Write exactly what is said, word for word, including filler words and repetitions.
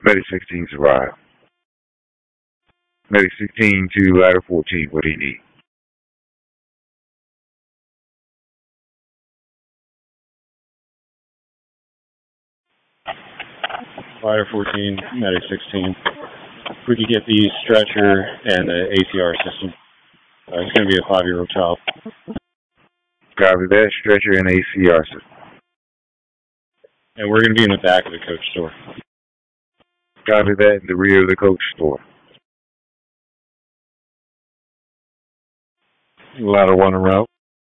Medic sixteen's arrived. Medic sixteen to ladder fourteen. What do you need? Ladder fourteen, Medic sixteen. If we could get the stretcher and the A C R system. Uh, it's going to be a five-year-old child. Copy that. Stretcher and A C R system. And we're going to be in the back of the coach store. Copy that. In the rear of the coach store. Ladder one en route.